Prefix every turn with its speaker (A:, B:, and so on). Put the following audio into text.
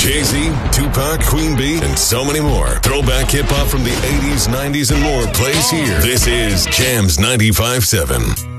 A: Jay-Z, Tupac, Queen Bee, and so many more. Throwback hip-hop from the 80s, 90s, and more plays here. This is Jams 95.7.